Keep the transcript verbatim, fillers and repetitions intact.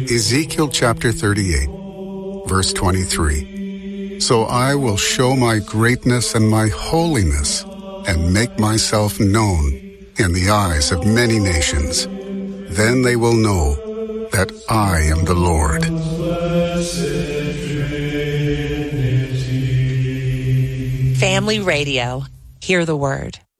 Ezekiel chapter thirty-eight, verse twenty-three. So I will show my greatness and my holiness and make myself known in the eyes of many nations. Then they will know that I am the Lord. Family Radio. Hear the word.